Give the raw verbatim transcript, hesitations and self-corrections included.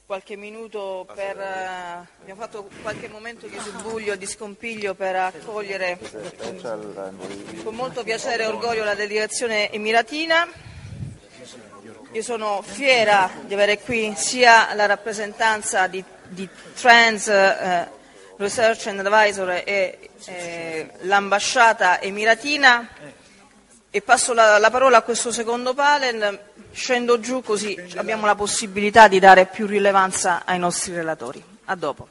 qualche minuto per, uh, abbiamo fatto qualche momento di subbuglio, di scompiglio per accogliere con molto piacere e orgoglio la delegazione emiratina. Io sono fiera di avere qui sia la rappresentanza di, di Trends uh, Research and Advisor e eh, l'ambasciata emiratina, e passo la, la parola a questo secondo panel. Scendo giù così abbiamo la possibilità di dare più rilevanza ai nostri relatori. A dopo.